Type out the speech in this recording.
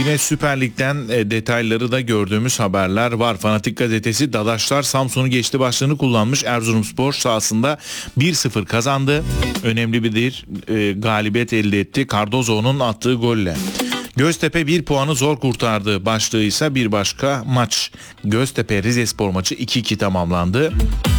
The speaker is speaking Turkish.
Yine Süper Lig'den detayları da gördüğümüz haberler var. Fanatik gazetesi Dadaşlar Samsun'u geçti başlığını kullanmış. Erzurumspor sahasında 1-0 kazandı. Önemli bir galibiyet elde etti Cardozo'nun attığı golle. Göztepe 1 puanı zor kurtardı başlığı ise bir başka maç. Göztepe Rizespor maçı 2-2 tamamlandı.